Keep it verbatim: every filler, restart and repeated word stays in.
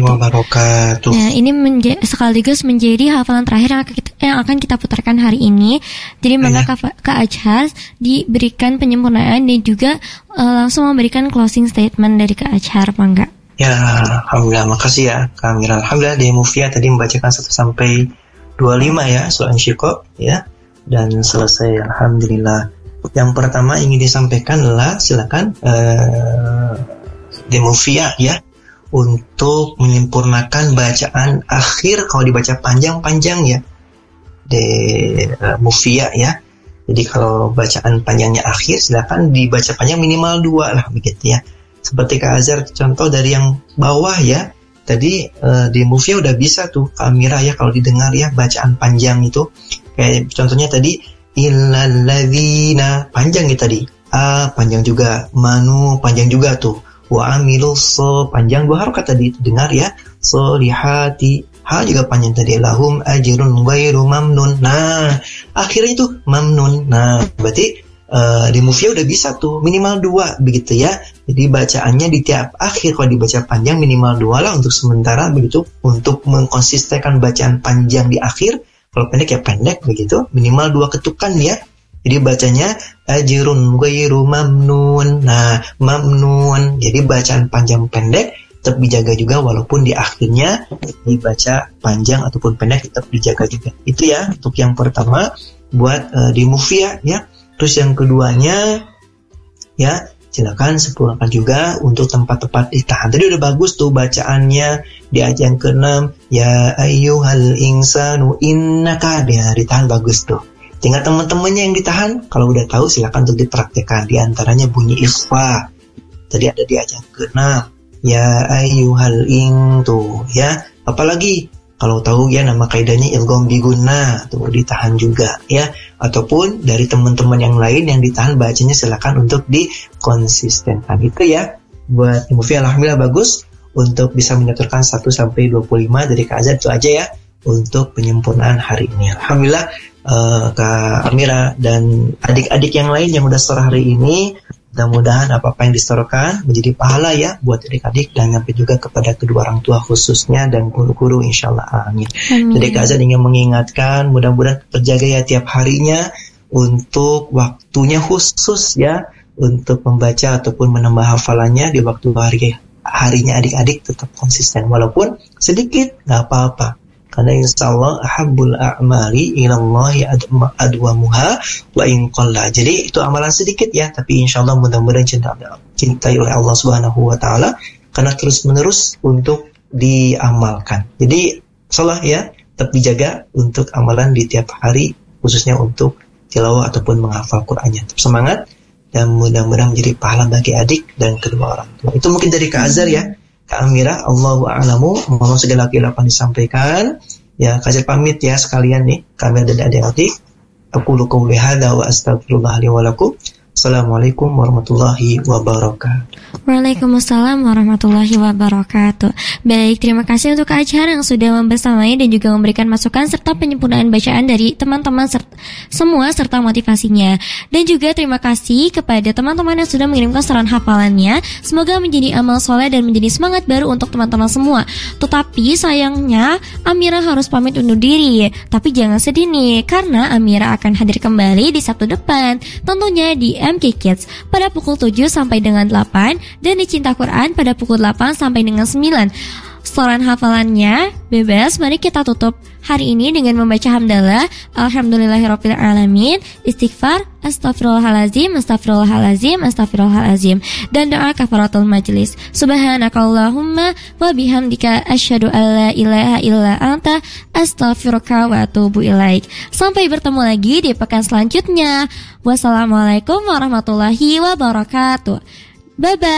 wabarakatuh. Nah, ini menja- sekaligus menjadi hafalan terakhir yang akan kita, yang akan kita putarkan hari ini. Jadi maka Kak, Kak Ajhar diberikan penyempurnaan dan juga uh, langsung memberikan closing statement dari Kak Ajhar, Mangga. Ya, alhamdulillah, makasih ya Kak Amira. Alhamdulillah di Mufia tadi membacakan satu sampai dua puluh lima ya surah Insyiqaq ya, dan selesai alhamdulillah. Yang pertama ingin disampaikan adalah silakan uh, di Mufia ya untuk menyempurnakan bacaan akhir kalau dibaca panjang-panjang ya di uh, Mufia ya. Jadi kalau bacaan panjangnya akhir silakan dibaca panjang minimal dua lah begitu ya. Seperti Kak Azhar contoh dari yang bawah ya. Tadi uh, di Mufia udah bisa tuh Kak Amira ya kalau didengar ya bacaan panjang itu. Kayak contohnya tadi illalladzina panjang ya tadi. A panjang juga, manu panjang juga tuh. Wa amilus so panjang dua harokat tadi dengar ya. Solihati ha juga panjang tadi. Lahum ajrun ghairu mamnun. Nah, akhirnya tuh mamnun. Nah, berarti Uh, di Mufia udah bisa tuh minimal dua begitu ya. Jadi bacaannya di tiap akhir kalau dibaca panjang minimal dua lah untuk sementara begitu, untuk mengkonsistenkan bacaan panjang di akhir. Kalau pendek ya pendek begitu, minimal dua ketukan ya. Jadi bacanya ajrun ghairu mamnun. Nah, mamnun. Jadi bacaan panjang pendek tetap dijaga juga walaupun di akhirnya dibaca panjang ataupun pendek tetap dijaga juga. Itu ya untuk yang pertama buat uh, di Mufia ya. Terus yang keduanya ya silakan sempurnakan juga untuk tempat-tempat ditahan. Tadi udah bagus tuh bacaannya di ayat yang keenam ya ayyuhal insanu innaka, dia ditahan bagus tuh. Tinggal teman-temannya yang ditahan kalau udah tahu silakan untuk dipraktekkan. Di antaranya bunyi ikhfa. Tadi ada di ayat yang keenam ya ayyuhal ing tuh ya. Apalagi kalau tahu ya nama kaidahnya idgham bi gunnah tuh ditahan juga ya, ataupun dari teman-teman yang lain yang ditahan bacanya silakan untuk dikonsistenkan. Itu ya buat Mufia alhamdulillah bagus untuk bisa menyetorkan satu sampai dua puluh lima dari Kak Azhar. Itu aja ya untuk penyempurnaan hari ini. Alhamdulillah uh, Kak Amira dan adik-adik yang lain yang udah setor hari ini, mudah-mudahan apa-apa yang disetorkan menjadi pahala ya buat adik-adik dan sampai juga kepada kedua orang tua khususnya dan guru-guru insyaallah amin. Amin. Jadi Kak Azhar ingin mengingatkan mudah-mudahan terjaga ya tiap harinya untuk waktunya khusus ya untuk membaca ataupun menambah hafalannya di waktu hari harinya adik-adik tetap konsisten walaupun sedikit nggak apa-apa. Karena insyaallah ahabbul a'mali ilallahi adwamuha wa in qalla. Jadi itu amalan sedikit ya, tapi insyaallah mudah-mudahan cinta cintai oleh Allah Subhanahu wa taala karena terus-menerus untuk diamalkan. Jadi insyaallah ya tetap dijaga untuk amalan di tiap hari khususnya untuk tilawah ataupun menghafal Qur'annya. Tetap semangat dan mudah-mudahan menjadi pahala bagi adik dan kedua orang tua. Itu mungkin dari Kak Azhar ya. Kak Amira, Allahu a'lamu, mohon segala khilafan disampaikan. Ya, Kak Azhar pamit ya sekalian nih, kami dan adik-adik. Aku lukum bihadza wa astaghfirullah li wa lakum. Assalamualaikum warahmatullahi wabarakatuh. Waalaikumsalam warahmatullahi wabarakatuh. Baik, terima kasih untuk Kak Ajhar yang sudah membersamai dan juga memberikan masukan serta penyempurnaan bacaan dari teman-teman serta, semua serta motivasinya. Dan juga terima kasih kepada teman-teman yang sudah mengirimkan saran hafalannya. Semoga menjadi amal soleh dan menjadi semangat baru untuk teman-teman semua. Tetapi sayangnya Amira harus pamit undur diri. Tapi jangan sedih nih, karena Amira akan hadir kembali di Sabtu depan, tentunya di M K Kids pada pukul tujuh sampai dengan delapan dan di Cinta Quran pada pukul delapan sampai dengan sembilan. Setoran hafalannya bebas. Mari kita tutup hari ini dengan membaca hamdalah, alhamdulillahirabbil alamin, istighfar, astaghfirullahalazim, astaghfirullahalazim, astaghfirullahalazim, dan doa kafaratul majlis. Subhanakallahumma wa bihamdika asyhadu alla ilaha illa anta astaghfiruka wa atubu ilaik. Sampai bertemu lagi di pekan selanjutnya. Wassalamualaikum warahmatullahi wabarakatuh. Bye bye.